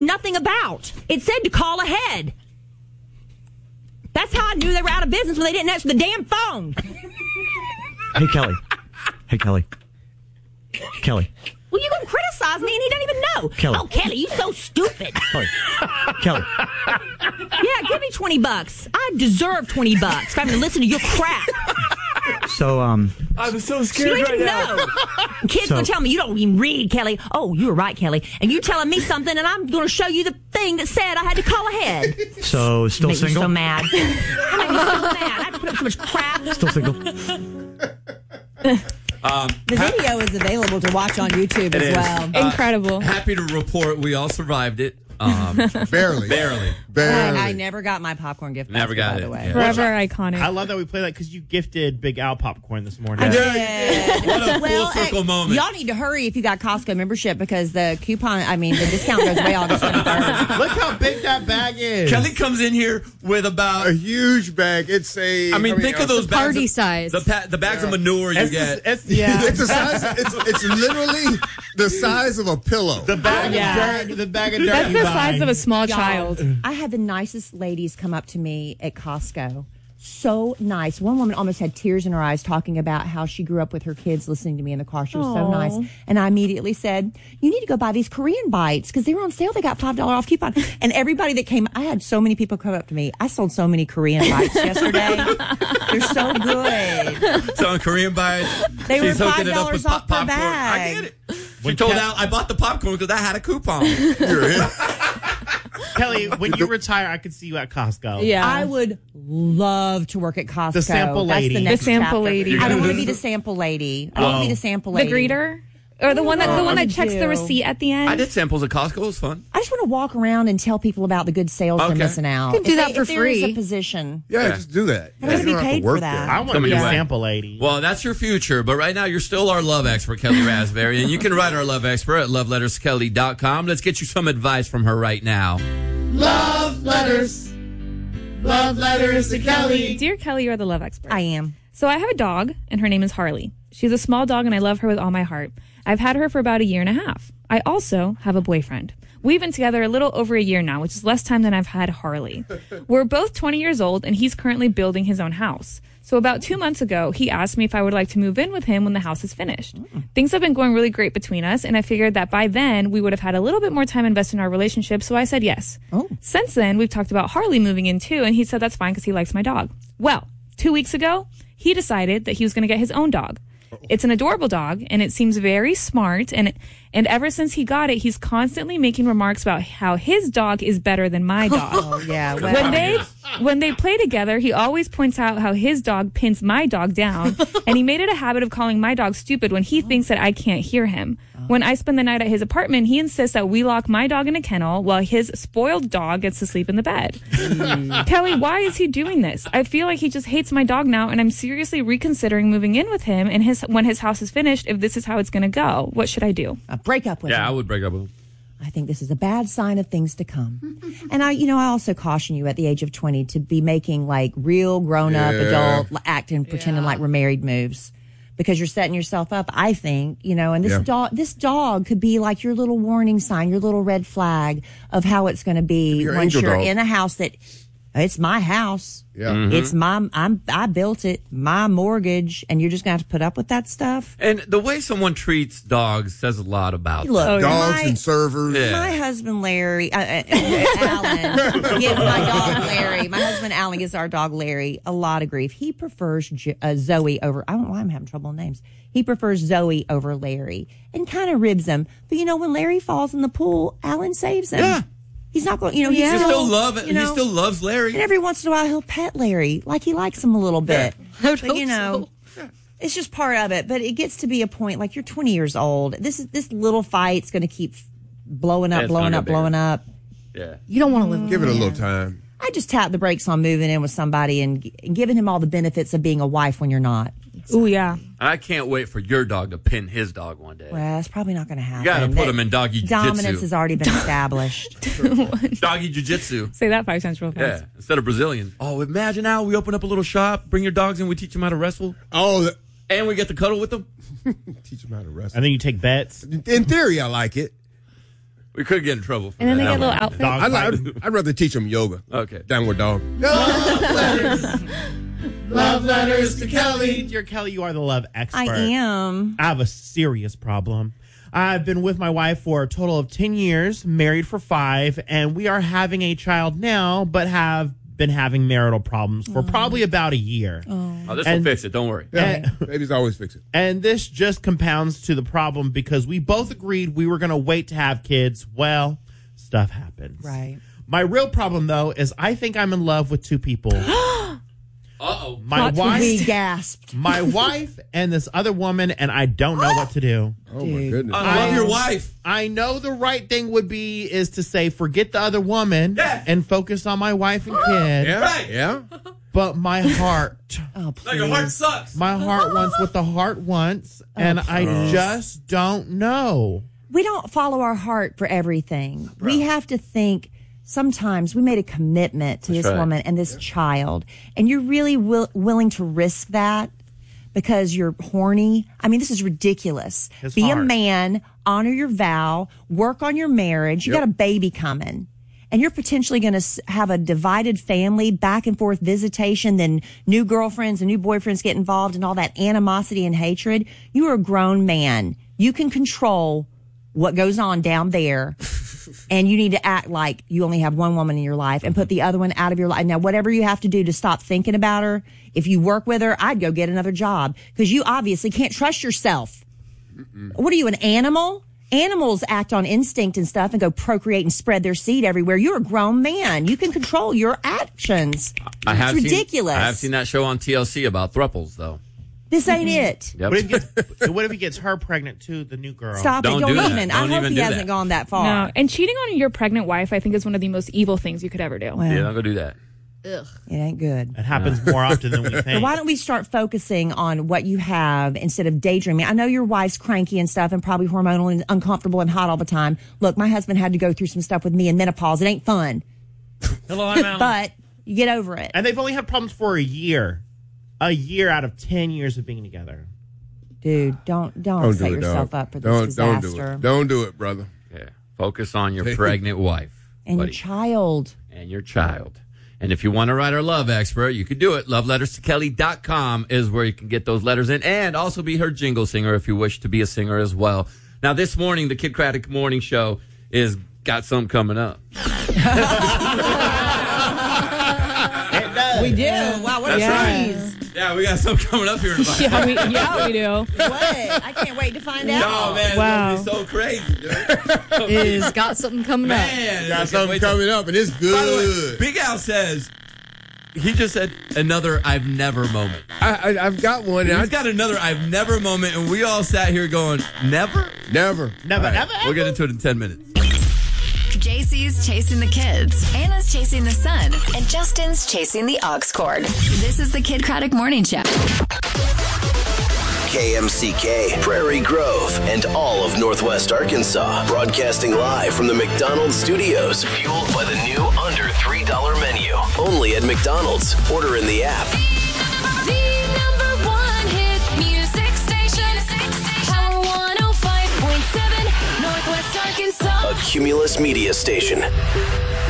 nothing about. It said to call ahead. That's how I knew they were out of business when they didn't answer the damn phone. Hey, Kelly. Kelly. Well, you gonna criticize me and he doesn't even know. Kelly. Oh, Kelly, you so stupid. Kelly. Yeah, give me $20. I deserve $20 for having to listen to your crap. So, I'm so scared You don't even know. Kids gonna tell me you don't even read, Kelly. Oh, you were right, Kelly. And you telling me something, and I'm gonna show you the thing that said I had to call ahead. So, still Make single? me so mad. I make me so mad. I have to put up so much crap. Still single? The video is available to watch on YouTube as well. Incredible. Happy to report we all survived it. Barely. I never got my popcorn gift. Never basket, got by it. the way. Yeah. Forever iconic. I love that we play that because you gifted Big Al popcorn this morning. Yeah. What a full circle moment. Y'all need to hurry if you got Costco membership because the discount goes way August 23rd. Look how big that bag is. Kelly comes in here with about a huge bag. It's a. think of those bags. Party size. The bags of manure you get. It's the size. It's literally the size of a pillow. The bag of dirt. The bag of dirt. That's the size of a small Y'all, child. I had the nicest ladies come up to me at Costco. So nice. One woman almost had tears in her eyes talking about how she grew up with her kids listening to me in the car. She was so nice. And I immediately said, you need to go buy these Korean bites because they were on sale. They got $5 off coupon. And everybody that came, I had so many people come up to me. I sold so many Korean bites yesterday. They're so good. Selling Korean bites. They were She's hooking it up $5 with off per popcorn. bag. I get it. She told Al I bought the popcorn because I had a coupon. Kelly, when you retire, I could see you at Costco. Yeah. I would love to work at Costco. The sample lady. That's the next The sample chapter. lady. I don't want to be the sample lady. I want to be the sample The lady. greeter? Or the one that checks the do. receipt at the end? I did samples at Costco. It was fun. I just want to walk around and tell people about the good sales they're missing out. You can do that for if there is free. a position. Yeah, just do that. I don't You be don't have to paid work for that. there. I want to be a sample lady. Well, that's your future, but right now you're still our love expert, Kelly Raspberry, and you can write our love expert at loveletterskelly.com. Let's get you some advice from her right now. Love letters. Love letters to Kelly. Dear Kelly, you're the love expert. I am. So I have a dog, and her name is Harley. She's a small dog, and I love her with all my heart. I've had her for about 1.5 years. I also have a boyfriend. We've been together a little over 1 year now, which is less time than I've had Harley. We're both 20 years old, and he's currently building his own house. So about 2 months ago, he asked me if I would like to move in with him when the house is finished. Things have been going really great between us, and I figured that by then we would have had a little bit more time invested in our relationship, so I said yes. Since then, we've talked about Harley moving in too, and he said that's fine because he likes my dog. Well, 2 weeks ago, he decided that he was going to get his own dog. It's an adorable dog, and it seems very smart, and ever since he got it, he's constantly making remarks about how his dog is better than my dog. Oh, yeah. Well, When they play together, he always points out how his dog pins my dog down, and he made it a habit of calling my dog stupid when he thinks that I can't hear him. When I spend the night at his apartment, he insists that we lock my dog in a kennel while his spoiled dog gets to sleep in the bed. Kelly, why is he doing this? I feel like he just hates my dog now, and I'm seriously reconsidering moving in with him and when his house is finished if this is how it's going to go. What should I do? break up with him. Yeah, I would break up with him. I think this is a bad sign of things to come. And I also caution you at the age of 20 to be making like real grown up adult acting, pretending like we're married moves. Because you're setting yourself up, I think, and this dog could be like your little warning sign, your little red flag of how it's going to be once you're in a house that it's my house. Yeah. Mm-hmm. It's I built it, my mortgage, and you're just going to have to put up with that stuff. And the way someone treats dogs says a lot about them. Look, Dogs and servers. Yeah. my husband Larry, Alan, gives my dog Larry. My husband Alan gives our dog Larry a lot of grief. He prefers Zoe over. I don't know why I'm having trouble with names. He prefers Zoe over Larry, and kind of ribs him. But when Larry falls in the pool, Alan saves him. Yeah. He's not going. He He still loves Larry. And every once in a while, he'll pet Larry, like he likes him a little bit. I would But hope so. it's just part of it. But it gets to be a point, like you're 20 years old. This little fight's going to keep blowing up. Yeah. You don't want to live with Give it a him. little time. I just tap the brakes on moving in with somebody and giving him all the benefits of being a wife when you're not. Ooh, yeah. I can't wait for your dog to pin his dog one day. Well, that's probably not going to happen. You got to put him in doggy jiu-jitsu. Dominance has already been established. Doggy jiu-jitsu. Say that 5 times real fast. Yeah, instead of Brazilian. Oh, imagine now we open up a little shop, bring your dogs in, we teach them how to wrestle, Oh, and we get to cuddle with them. teach them how to wrestle. And then you take bets. In theory, I like it. We could get in trouble for And then that. they get a little That outfit. I'd rather teach them yoga. Okay. Downward dog. Love letters to Kelly. Dear Kelly, you are the love expert. I am. I have a serious problem. I've been with my wife for a total of 10 years, married for 5, and we are having a child now, but have been having marital problems for probably about a year. Oh, this will And- fix it. Don't worry. Yeah, babies always fix it. And this just compounds to the problem because we both agreed we were going to wait to have kids. Well, stuff happens. Right. My real problem, though, is I think I'm in love with 2 people. Uh-oh. My We wife, gasped. my wife, and this other woman, and I don't know what to do. Oh, my goodness. I love your wife. I know the right thing would be is to say forget the other woman Yes. and focus on my wife and kid. Yeah, Right. yeah. But my heart, Oh, No, your heart please. sucks. my heart wants what the heart wants, and I just don't know. We don't follow our heart for everything. We have to think sometimes we made a commitment to this right. woman and this child, and you're really willing to risk that because you're horny. I mean, this is ridiculous. His Be a heart. man, honor your vow, work on your marriage. You got a baby coming. And you're potentially going to have a divided family, back and forth visitation, then new girlfriends and new boyfriends get involved and all that animosity and hatred. You are a grown man. You can control what goes on down there. And you need to act like you only have one woman in your life and put the other one out of your life. Now, whatever you have to do to stop thinking about her, if you work with her, I'd go get another job because you obviously can't trust yourself. What are you, an animal? Animals act on instinct and stuff and go procreate and spread their seed everywhere. You're a grown man. You can control your actions. It's ridiculous. I have seen that show on TLC about thruples, though. This ain't it. Yep. What if he gets her pregnant too, the new girl? Stop Don't it. do Don't that. even. Don't I hope even he do hasn't that. gone that far. No, and cheating on your pregnant wife, I think, is one of the most evil things you could ever do. Well, Yeah, don't go do that. it ain't good. It happens more often than we So think. why don't we start focusing on what you have instead of daydreaming? I know your wife's cranky and stuff and probably hormonal and uncomfortable and hot all the time. Look, my husband had to go through some stuff with me in menopause. It ain't fun. Hello, I'm Alan. But you get over it. And they've only had problems for a year. A year out of 10 years of being together. Dude, don't Don't set do it, yourself dog. up for this Don't disaster. do it. Don't do it, brother. Yeah. Focus on your pregnant wife. And buddy. your child. And your child. And if you want to write our love expert, you could do it. LoveLettersToKelly.com is where you can get those letters in and also be her jingle singer if you wish to be a singer as well. Now, this morning, the Kid Craddock Morning Show is got something coming up. We do. Wow, what a That's tease. Yeah, we got something coming up here in about Yeah, we do. What? I can't wait to find out. Oh, man, Wow. it's going to be so crazy, dude. Is got something coming Man, Got I something can't wait to- coming up, and it's By the way, good. Big Al says, he just said another I've never moment. I've got one. And He's got another I've never moment, and we all sat here going, never? never. Never, All right, never, we'll get into it in 10 minutes. JC's chasing the kids, Anna's chasing the sun, and Justin's chasing the aux cord. This is the Kid Craddock Morning Show. KMCK, Prairie Grove, and all of Northwest Arkansas. Broadcasting live from the McDonald's studios. Fueled by the new under $3 menu. Only at McDonald's. Order in the app. The number one hit music station. Power 105.7, Northwest Arkansas. A Cumulus Media Station.